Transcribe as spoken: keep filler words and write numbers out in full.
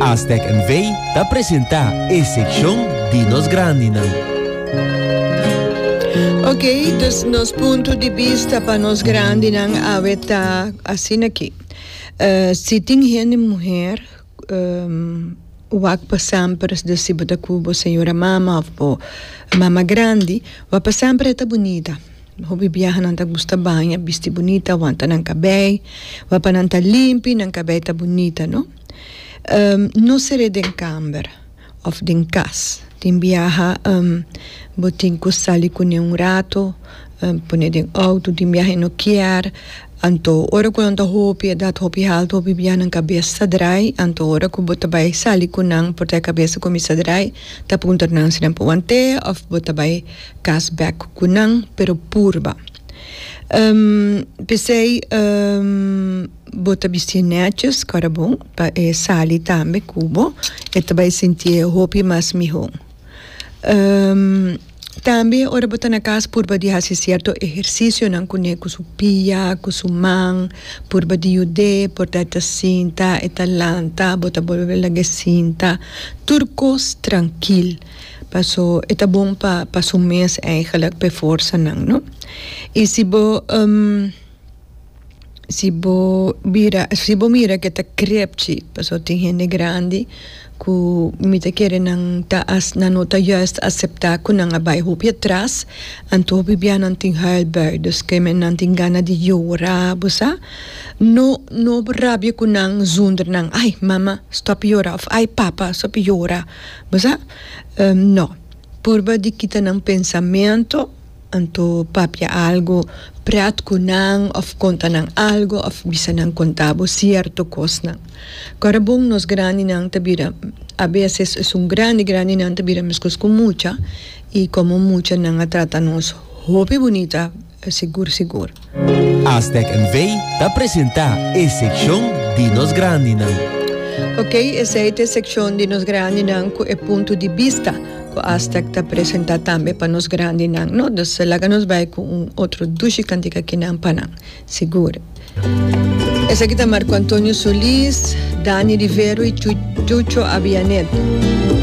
Aztec en Vei te presenta a sección Dinos Grandina. Ok, dus nos ponto de vista para nos Grandina aveta assim aqui. Uh, se tem gente mulher um, wak pasampers de si bota cubo senhora mama ou mama grande, wa pasampers é bonita. Hobi biyahan nang gusta banha, bisti bonita, wanta nang cabelo, wa pananta limpi nang cabelo ta bonita, no? Um, no sere den camber of den cas. Tin biyaha um, botin kusali kune un rato, um, pone den auto, tin biyaha no kiar, anto ora ko anta hopi dat hopi alto hopi biya nang cabeça drai, anto ora ko bota bai sali kunang porta cabeça komisa drai, ta punta nang sinan puante of bota bai cas back kunang pero purba. Um, pensei um, bota bistinetjes, cara bom, pa e sali tambe cubo, e também sentir hopi mas miho. Um, Também, ora botar na casa, purba de fazer certo exercício, não conhe com su pia, com su mão, purba de jude, portar a cinta, e talanta, botar bolsa la cinta, turcos tranquilo. Passo, é tá bom para para su mês eigenlijk per força não, não? E se bo um, se bo mira, se bo mira que tá crepchi, passo tem gente grande ku mita kere nang taas na nota just accepta ko nang abay hopi atras anto bibyan nanting halber dus kay men nanting gana di yora busa no no rabia ko nang zunder nang ay mama stop yora of ay papa stop yora busa um, no purba di kita ng pensamento anto papia algo prat ko nang of konta nang algo of bisa nang contabo cierto cos nang karabong nos grande nang tabira a veces es un grande grande nang tabira mescos con mucha y como mucha nang trata nos hopi bonita seguro seguro. Aztec en Vei te presenta a sección Dinos Grandina. Ok, esa é a secção de nos Grandina com o ponto de vista que a Aztec te apresenta também para nos Grandina, no? Dus laga nos vai com um outro duche cantica aqui na Ampanang, seguro. Essa aqui tá Marco Antônio Solis, Dani Rivero e Chucho Avianet.